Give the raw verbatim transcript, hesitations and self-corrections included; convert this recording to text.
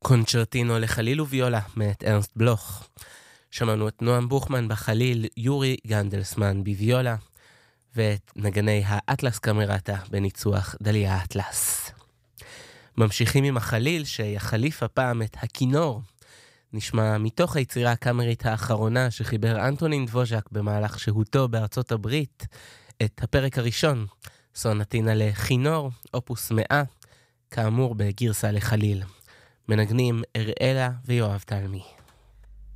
קונצ'רטינו לחליל וויולה מאת ארנסט בלוך. שמענו את נועם בוכמן בחליל, יורי גנדלסמן בוויולה, ואת נגני האטלס קמרטה בניצוח דליה אטלס. ממשיכים עם החליל שיחליף הפעם את הכינור. נשמע מתוך היצירה הקאמרית האחרונה שחיבר אנטונין דבוז'ק במהלך שהותו בארצות הברית, את הפרק הראשון, סונטינה לכינור, אופוס מאה, כאמור בגרסה לחליל. מנגנים אראלה ויואב תלמי.